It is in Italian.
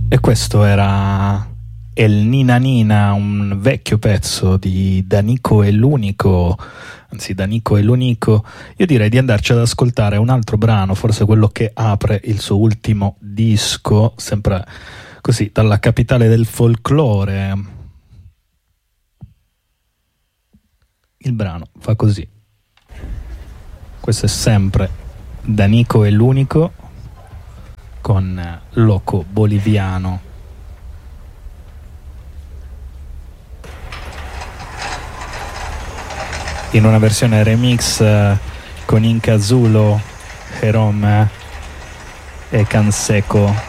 E questo era El Nina Nina, un vecchio pezzo di Danico è l'unico, anzi Danico è l'unico. Io direi di andarci ad ascoltare un altro brano, forse quello che apre il suo ultimo disco, sempre così, dalla capitale del folklore. Il brano fa così. Questo è sempre Danico è l'unico con Loco Boliviano. In una versione remix con Inca Zulo, Jerome e Canseco.